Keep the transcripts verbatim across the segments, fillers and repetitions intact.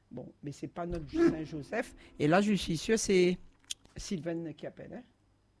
Bon, mais c'est pas notre Saint-Joseph. Et là, je suis sûr, c'est Sylvain qui appelle. Hein?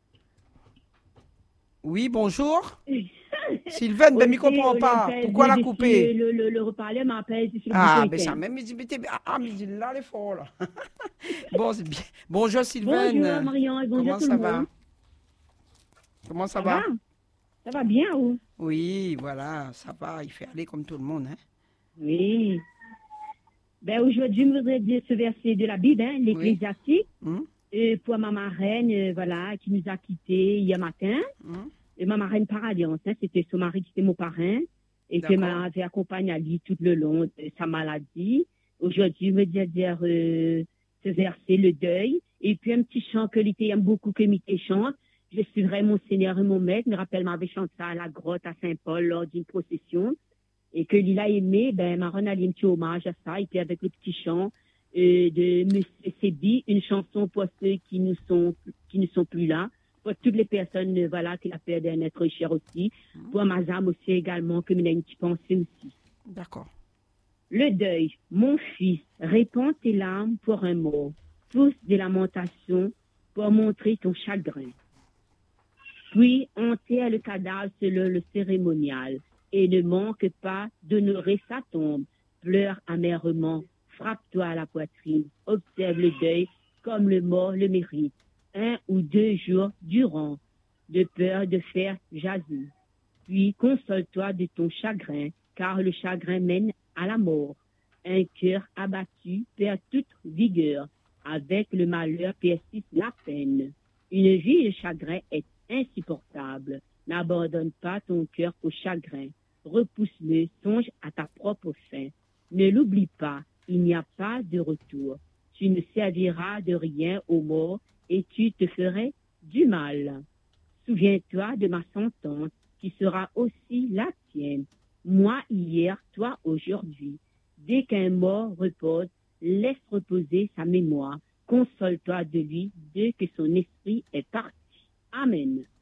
Oui, bonjour. Sylvain, ben, ne comprend pas. Pourquoi la couper? Le, le, le reparler m'appelle sur le Ah, bouton mais ça éteint. même, il dit, mais t'es- ah, mais il dit, là, les fort, là. Bon, c'est bien. Bonjour, Bonjour Sylvain. Marion et bonjour Comment tout le ça va? monde. Comment ça Ça va? va? Ça va bien ou? Oui, voilà, ça va. Il fait aller comme tout le monde, hein? Oui. Ben aujourd'hui, je voudrais dire ce verset de la Bible, hein, Oui. l'Ecclésiastique, Hum, euh, pour ma marraine, euh, voilà, qui nous a quittés hier matin. hum, Et ma marraine par alliance, hein, c'était son mari qui était mon parrain et qui D'accord. m'avait accompagné à lui tout le long de sa maladie. Aujourd'hui, je me dis à dire euh, ce verset, le deuil, et puis un petit chant que l'été aime beaucoup que Mité chante. Je suivrai mon Seigneur et mon Maître. Me rappelle, m'avait chanté ça à la grotte à Saint-Paul lors d'une procession. Et que l'il a aimé, ben, m'a rendu un petit hommage à ça. Et puis avec le petit chant euh, de Monsieur Sébi, une chanson pour ceux qui ne sont, qui ne sont plus là. Pour toutes les personnes, euh, voilà, qui la perdent un être cher aussi. Pour ma âme aussi également, que m'en a une petite pensée aussi. D'accord. Le deuil, mon fils, répands tes larmes pour un mort. Pousse des lamentations pour montrer ton chagrin. Puis enterre le cadavre selon le cérémonial et ne manque pas d'honorer sa tombe. Pleure amèrement, frappe-toi à la poitrine, observe le deuil comme le mort le mérite, un ou deux jours durant, de peur de faire jaser. Puis console-toi de ton chagrin, car le chagrin mène à la mort. Un cœur abattu perd toute vigueur, avec le malheur persiste la peine. Une vie de chagrin est insupportable. N'abandonne pas ton cœur au chagrin. Repousse-le, songe à ta propre fin. Ne l'oublie pas, il n'y a pas de retour. Tu ne serviras de rien aux morts et tu te ferais du mal. Souviens-toi de ma sentence qui sera aussi la tienne. Moi hier, toi aujourd'hui. Dès qu'un mort repose, laisse reposer sa mémoire. Console-toi de lui dès que son esprit est parti. Amen.